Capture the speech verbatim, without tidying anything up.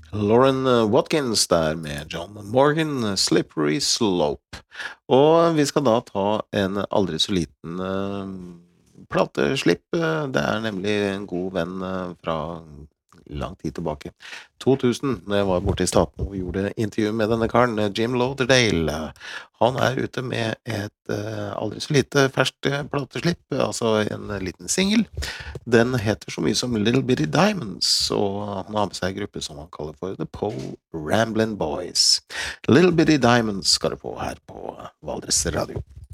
Lauren eh, Watkins der med John Morgan, Slippery Slope. Og vi skal da ta en aldri så liten eh, plateslipp. Eh, Det er nemlig en god venn eh, fra lang tid tilbake. to tusen, når jeg var borte i staten og gjorde intervju med denne karen, eh, Jim Lauderdale. Han er ute med et eh, aldri så lite ferskt eh, plateslipp, altså en eh, liten singel. Den heter så mye som Little Bitty Diamonds, og han har med seg en gruppe som han kaller for The Po Ramblin' Boys. Little Bitty Diamonds skal du få her på Valdres Radio.